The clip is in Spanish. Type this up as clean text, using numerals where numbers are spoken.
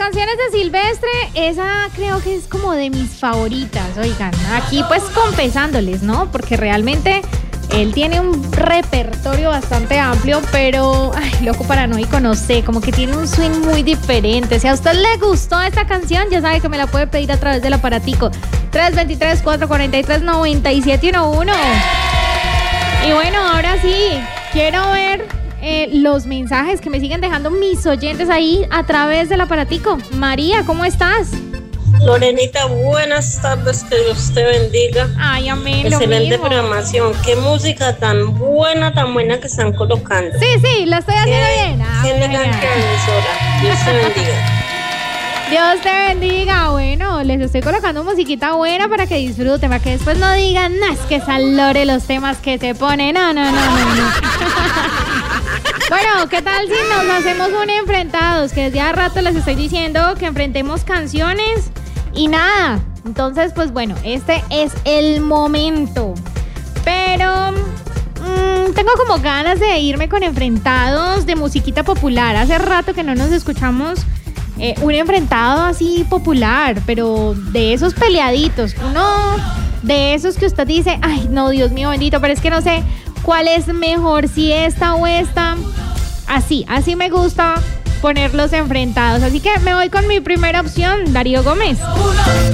canciones de Silvestre, esa creo que es como de mis favoritas, oigan. Aquí pues confesándoles, ¿no? Porque realmente él tiene un repertorio bastante amplio, pero, ay, loco paranoico, no sé, como que tiene un swing muy diferente. Si a usted le gustó esta canción, ya sabe que me la puede pedir a través del aparatico 323-443-9711. Y bueno, ahora sí, quiero ver los mensajes que me siguen dejando mis oyentes ahí a través del aparatico. María, ¿cómo estás? Lorenita, buenas tardes, que Dios te bendiga. Ay, amén. Excelente programación. Qué música tan buena que están colocando. Sí, la estoy haciendo bien. Qué elegante emisora. Dios te bendiga. Dios te bendiga. Bueno, les estoy colocando musiquita buena para que disfruten, para que después no digan, no, es que salore los temas que se ponen. No. Bueno, ¿qué tal si nos hacemos un enfrentados? Que desde hace rato les estoy diciendo que enfrentemos canciones y nada. Entonces, pues bueno, este es el momento. Pero tengo como ganas de irme con enfrentados de musiquita popular. Hace rato que no nos escuchamos un enfrentado así popular, pero de esos peleaditos. Uno de esos que usted dice, ay, no, Dios mío bendito, pero es que no sé cuál es mejor, si esta o esta. Así me gusta ponerlos enfrentados. Así que me voy con mi primera opción, Darío Gómez.